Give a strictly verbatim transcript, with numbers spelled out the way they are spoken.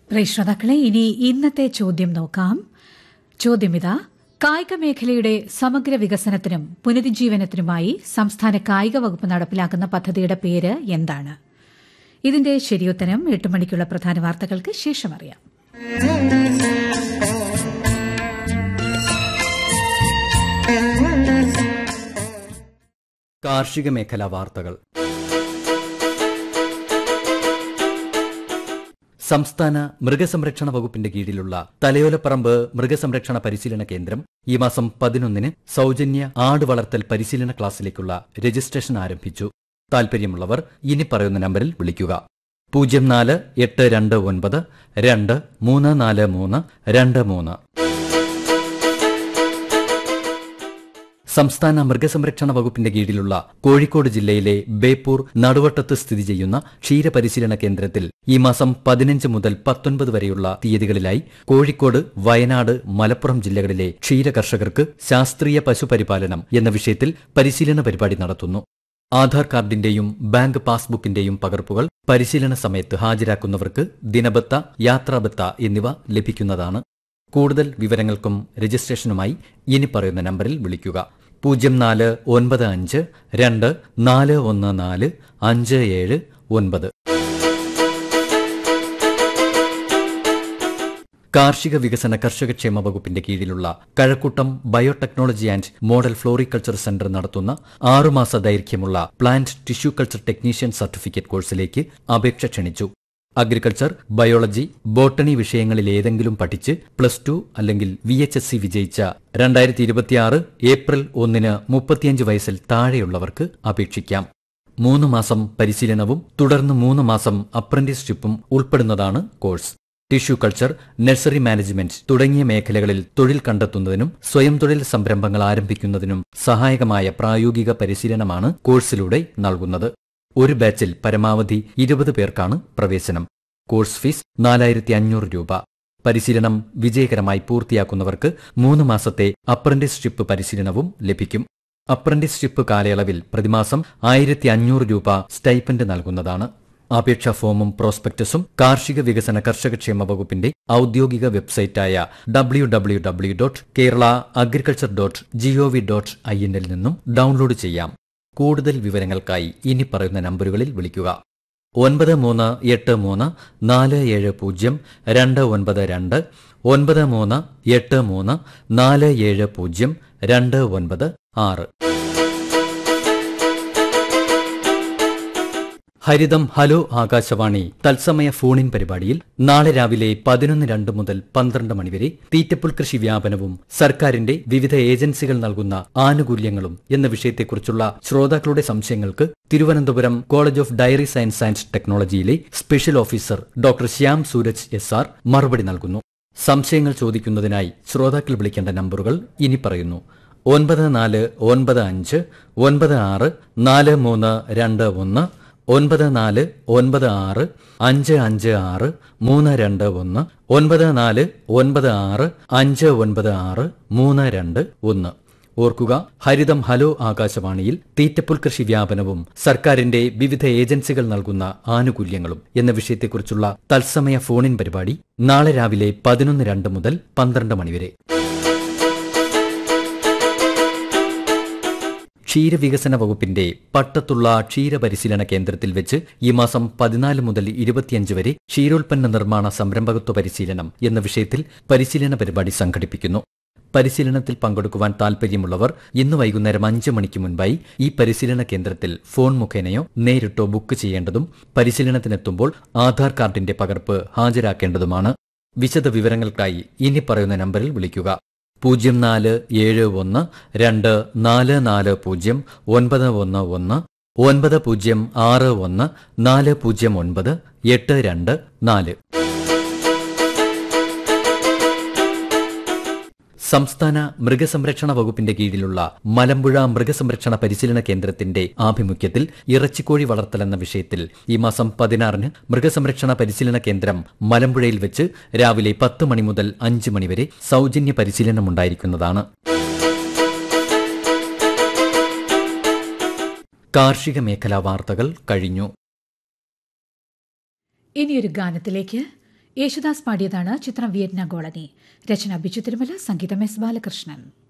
പ്രിയ ശ്രോതാക്കളെ, ഇനി ഇന്നത്തെ ചോദ്യം നോക്കാം. ചോദ്യമിതാ: കായിക മേഖലയുടെ സമഗ്ര വികസനത്തിനും പുനരുജ്ജീവനത്തിനുമായി സംസ്ഥാന കായിക വകുപ്പ് നടപ്പിലാക്കുന്ന പദ്ധതിയുടെ പേര് എന്താണ്? ഇതിന്റെ ശരിയുത്തരം എട്ട് മണിക്കുള്ള പ്രധാന വാർത്തകൾക്ക് ശേഷം അറിയാം. കാർഷിക മേഖലാ വാർത്തകൾ. സംസ്ഥാന മൃഗസംരക്ഷണ വകുപ്പിന്റെ കീഴിലുള്ള തലയോലപ്പറമ്പ് മൃഗസംരക്ഷണ പരിശീലന കേന്ദ്രം ഈ മാസം പതിനൊന്നിന് സൌജന്യ ആട് വളർത്തൽ പരിശീലന ക്ലാസ്സിലേക്കുള്ള രജിസ്ട്രേഷൻ ആരംഭിച്ചു. താൽപര്യമുള്ളവർ ഇനി പറയുന്ന നമ്പറിൽ വിളിക്കുക: പൂജ്യം നാല് എട്ട് രണ്ട് ഒൻപത് രണ്ട് മൂന്ന് നാല് മൂന്ന് രണ്ട് മൂന്ന്. സംസ്ഥാന മൃഗസംരക്ഷണ വകുപ്പിന്റെ കീഴിലുള്ള കോഴിക്കോട് ജില്ലയിലെ ബേപ്പൂർ നടുവട്ടത്ത് സ്ഥിതി ചെയ്യുന്ന ക്ഷീരപരിശീലന കേന്ദ്രത്തിൽ ഈ മാസം പതിനഞ്ച് മുതൽ പത്തൊൻപത് വരെയുള്ള തീയതികളിലായി കോഴിക്കോട്, വയനാട്, മലപ്പുറം ജില്ലകളിലെ ക്ഷീര കർഷകർക്ക് ശാസ്ത്രീയ പശുപരിപാലനം എന്ന വിഷയത്തിൽ പരിശീലന പരിപാടി നടത്തുന്നു. ആധാർ കാർഡിന്റെയും ബാങ്ക് പാസ്ബുക്കിന്റെയും പകർപ്പുകൾ പരിശീലന സമയത്ത് ഹാജരാക്കുന്നവർക്ക് ദിനബത്ത, യാത്രാബത്ത എന്നിവ ലഭിക്കുന്നതാണ്. കൂടുതൽ വിവരങ്ങൾക്കും രജിസ്ട്രേഷനുമായി ഇനി പറയുന്ന നമ്പറിൽ വിളിക്കുക: പൂജ്യം നാല് ഒൻപത് അഞ്ച് രണ്ട് നാല് ഒന്ന് നാല് അഞ്ച് ഏഴ് ഒൻപത്. കാർഷിക വികസന കർഷകക്ഷേമ വകുപ്പിന്റെ കീഴിലുള്ള Kazhakkoottam biotechnology and model floriculture centre നടത്തുന്ന ആറുമാസ ദൈർഘ്യമുള്ള plant tissue culture technician certificate കോഴ്സിലേക്ക് അപേക്ഷ ക്ഷണിച്ചു. അഗ്രികൾച്ചർ, ബയോളജി, ബോട്ടണി വിഷയങ്ങളിൽ ഏതെങ്കിലും പഠിച്ച് പ്ലസ് ടു അല്ലെങ്കിൽ വി എച്ച് എസ് സി വിജയിച്ച രണ്ടായിരത്തി ഇരുപത്തിയാറ് ഏപ്രിൽ ഒന്നിന് മുപ്പത്തിയഞ്ച് വയസ്സിൽ താഴെയുള്ളവർക്ക് അപേക്ഷിക്കാം. മൂന്ന് മാസം പരിശീലനവും തുടർന്ന് മൂന്ന് മാസം അപ്രന്റീസ്ഷിപ്പും ഉൾപ്പെടുന്നതാണ് course. Tissue culture, nursery management തുടങ്ങിയ മേഖലകളിൽ തൊഴിൽ കണ്ടെത്തുന്നതിനും സ്വയം തൊഴിൽ സംരംഭങ്ങൾ ആരംഭിക്കുന്നതിനും സഹായകമായ പ്രായോഗിക പരിശീലനമാണ് കോഴ്സിലൂടെ നൽകുന്നത്. ഒരു ബാച്ചിൽ പരമാവധി ഇരുപത് പേർക്കാണ് പ്രവേശനം. കോഴ്സ് ഫീസ് നാലായിരത്തി അഞ്ഞൂറ് രൂപ. പരിശീലനം വിജയകരമായി പൂർത്തിയാക്കുന്നവർക്ക് മൂന്ന് മാസത്തെ അപ്രന്റീസ്ഷിപ്പ് പരിശീലനവും ലഭിക്കും. അപ്രന്റീസ്ഷിപ്പ് കാലയളവിൽ പ്രതിമാസം ആയിരത്തി അഞ്ഞൂറ് രൂപ സ്റ്റൈപ്പൻഡ് നൽകുന്നതാണ്. അപേക്ഷാ ഫോമും പ്രോസ്പെക്ടസും കാർഷിക വികസന കർഷകക്ഷേമ വകുപ്പിന്റെ ഔദ്യോഗിക വെബ്സൈറ്റായ W W W dot Kerala agriculture dot G O V dot I എന്നിൽ നിന്നും ഡൌൺലോഡ് ചെയ്യാം. കൂടുതൽ വിവരങ്ങൾക്കായി ഇനി പറയുന്ന നമ്പറുകളിൽ വിളിക്കുക: ഒൻപത് മൂന്ന് എട്ട് മൂന്ന് നാല് ഏഴ് പൂജ്യം രണ്ട് ഒൻപത് രണ്ട്, ഒൻപത് മൂന്ന് എട്ട് മൂന്ന് നാല് ഏഴ് പൂജ്യം രണ്ട് ഒൻപത് ആറ്. ഹരിതം ഹലോ ആകാശവാണി തത്സമയ ഫോണിൻ പരിപാടിയിൽ നാളെ രാവിലെ പതിനൊന്ന് രണ്ട് മുതൽ പന്ത്രണ്ട് മണിവരെ തീറ്റപ്പുൽ കൃഷി വ്യാപനവും സർക്കാരിന്റെ വിവിധ ഏജൻസികൾ നൽകുന്ന ആനുകൂല്യങ്ങളും എന്ന വിഷയത്തെക്കുറിച്ചുള്ള ശ്രോതാക്കളുടെ സംശയങ്ങൾക്ക് Thiruvananthapuram college of dairy science and ടെക്നോളജിയിലെ special officer doctor Shyam Sooraj S R മറുപടി നൽകുന്നു. സംശയങ്ങൾ ചോദിക്കുന്നതിനായി ശ്രോതാക്കൾ വിളിക്കേണ്ട നമ്പറുകൾ ഇനി പറയുന്നു: ഒൻപത് നാല് ഒൻപത് അഞ്ച് ഒൻപത് ആറ് നാല് മൂന്ന് രണ്ട് ഒന്ന്, ഒൻപത് നാല് ഒൻപത് ആറ് അഞ്ച് അഞ്ച് ആറ് മൂന്ന് രണ്ട് ഒന്ന്, ഒൻപത് നാല് ഒൻപത് ആറ് അഞ്ച് ഒൻപത് ആറ് മൂന്ന് രണ്ട് ഒന്ന്. ഓർക്കുക, ഹരിതം ഹലോ ആകാശവാണിയിൽ തീറ്റപ്പുൽ കൃഷി വ്യാപനവും സർക്കാരിന്റെ വിവിധ ഏജൻസികൾ നൽകുന്ന ആനുകൂല്യങ്ങളും എന്ന വിഷയത്തെക്കുറിച്ചുള്ള തത്സമയ ഫോണിൻ പരിപാടി നാളെ രാവിലെ പതിനൊന്ന് രണ്ട് മുതൽ പന്ത്രണ്ട് മണിവരെ. ക്ഷീരവികസന വകുപ്പിന്റെ പട്ടത്തുള്ള ക്ഷീരപരിശീലന കേന്ദ്രത്തിൽ വെച്ച് ഈ മാസം പതിനാല് മുതൽ ഇരുപത്തിയഞ്ച് വരെ ക്ഷീരോൽപ്പന്ന നിർമ്മാണ സംരംഭകത്വ പരിശീലനം എന്ന വിഷയത്തിൽ പരിശീലന പരിപാടി സംഘടിപ്പിക്കുന്നു. പരിശീലനത്തിൽ പങ്കെടുക്കുവാൻ താൽപര്യമുള്ളവർ ഇന്ന് വൈകുന്നേരം അഞ്ച് മണിക്ക് മുൻപായി ഈ പരിശീലന കേന്ദ്രത്തിൽ ഫോൺ മുഖേനയോ നേരിട്ടോ ബുക്ക് ചെയ്യേണ്ടതും പരിശീലനത്തിനെത്തുമ്പോൾ ആധാർ കാർഡിന്റെ പകർപ്പ് ഹാജരാക്കേണ്ടതുമാണ്. വിശദ വിവരങ്ങൾക്കായി ഇനി പറയുന്ന നമ്പറിൽ വിളിക്കുക: പൂജ്യം നാല് ഏഴ് ഒന്ന് രണ്ട് നാല് നാല് പൂജ്യം ഒൻപത് ഒന്ന് ഒന്ന്, ഒൻപത് പൂജ്യം ആറ് ഒന്ന് നാല് പൂജ്യം ഒൻപത് എട്ട് രണ്ട് നാല്. സംസ്ഥാന മൃഗസംരക്ഷണ വകുപ്പിന്റെ കീഴിലുള്ള മലമ്പുഴ മൃഗസംരക്ഷണ പരിശീലന കേന്ദ്രത്തിന്റെ ആഭിമുഖ്യത്തിൽ ഇറച്ചിക്കോഴി വളർത്തൽ എന്ന വിഷയത്തിൽ ഈ മാസം പതിനാറിന് മൃഗസംരക്ഷണ പരിശീലന കേന്ദ്രം മലമ്പുഴയിൽ വെച്ച് രാവിലെ പത്ത് മണി മുതൽ അഞ്ച് മണിവരെ സൌജന്യ പരിശീലനമുണ്ടായിരിക്കുന്നതാണ്. കാർഷിക മേഖലാ വാർത്തകൾ കഴിഞ്ഞു. ഇനിയൊരു ഗാനത്തിലേക്ക്. യേശുദാസ് പാടിയതാണ് ചിത്രം വിയറ്റ്നാം കോളനി. രചന ബിജു തിരുമല, സംഗീതം എസ് ബാലകൃഷ്ണൻ.